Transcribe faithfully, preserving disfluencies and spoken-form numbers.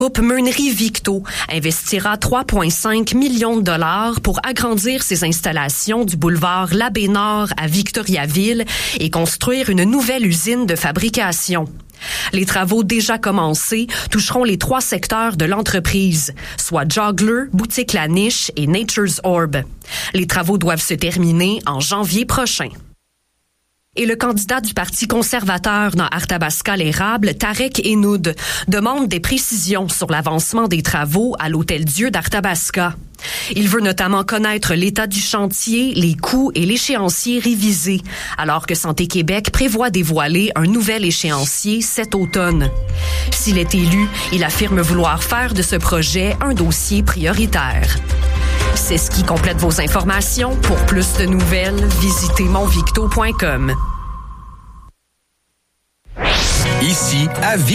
Groupe Meunerie Victo investira trois virgule cinq millions de dollars pour agrandir ses installations du boulevard Labbé-Nord à Victoriaville et construire une nouvelle usine de fabrication. Les travaux déjà commencés toucheront les trois secteurs de l'entreprise, soit Joggler, Boutique La Niche et Nature's Orb. Les travaux doivent se terminer en janvier prochain. Et le candidat du Parti conservateur dans Arthabasca-l'Érable, Tarek Enoud, demande des précisions sur l'avancement des travaux à l'Hôtel-Dieu d'Arthabasca. Il veut notamment connaître l'état du chantier, les coûts et l'échéancier révisé, alors que Santé Québec prévoit dévoiler un nouvel échéancier cet automne. S'il est élu, il affirme vouloir faire de ce projet un dossier prioritaire. C'est ce qui complète vos informations. Pour plus de nouvelles, visitez mon victo point com. Ici, à